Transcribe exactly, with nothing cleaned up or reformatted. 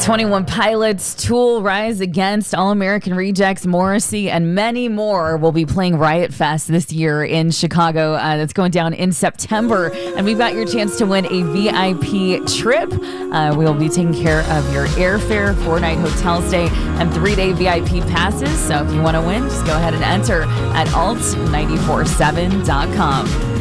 Twenty One Pilots, Tool, Rise Against, All American Rejects, Morrissey, and many more will be playing Riot Fest this year in Chicago. Uh, that's going down in September, and we've got your chance to win a V I P trip. Uh, we will be taking care of your airfare, four-night hotel stay, and three-day V I P passes. So if you want to win, just go ahead and enter at alt nine four seven dot com.